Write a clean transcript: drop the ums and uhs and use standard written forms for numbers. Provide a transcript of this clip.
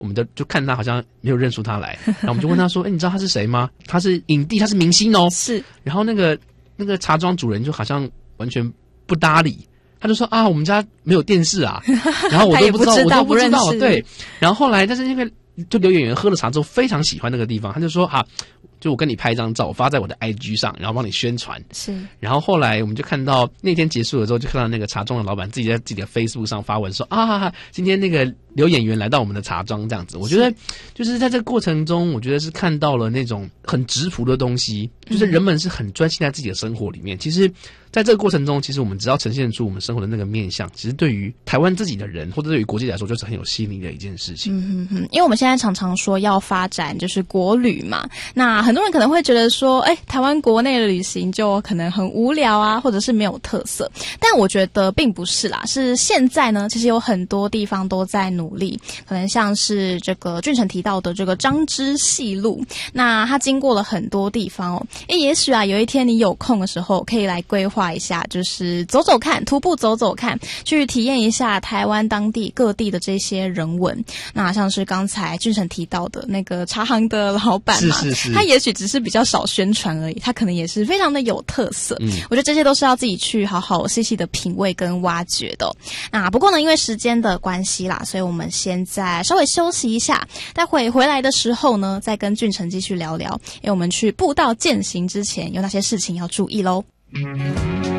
我们就看他好像没有认出他来，然后我们就问他说：“你知道他是谁吗？他是影帝，他是明星哦。” 是。 然后那个茶庄主人就好像完全不搭理，他就说：“啊，我们家没有电视啊。”然后我都不知道，我都不知道。对。然后后来，但是那个就刘演员喝了茶之后非常喜欢那个地方，他就说：“啊。”就我跟你拍一张照，我发在我的 IG 上，然后帮你宣传。 是。然后后来我们就看到那天结束了之后，就看到那个茶庄的老板自己在自己的 Facebook 上发文说啊，今天那个刘演员来到我们的茶庄这样子。我觉得就是在这个过程中，我觉得是看到了那种很质朴的东西，就是人们是很专心在自己的生活里面。其实在这个过程中，其实我们只要呈现出我们生活的那个面向，其实对于台湾自己的人或者对于国际来说，就是很有吸引力的一件事情。 因为我们现在常常说要发展就是国旅嘛，那很多人可能会觉得说，台湾国内的旅行就可能很无聊啊，或者是没有特色。但我觉得并不是啦，是现在呢，其实有很多地方都在努力，可能像是这个俊成提到的这个彰之细路，那它经过了很多地方哦。也许啊，有一天你有空的时候，可以来规划一下，就是走走看，徒步走走看，去体验一下台湾当地各地的这些人文。那像是刚才俊成提到的那个茶行的老板嘛， 是他也许只是比较少宣传而已，他可能也是非常的有特色。我觉得这些都是要自己去好好细细的品味跟挖掘的。那不过呢，因为时间的关系啦，所以我们现在稍微休息一下，待会回来的时候呢，再跟俊成继续聊聊，因为我们去步道健行之前有哪些事情要注意咯。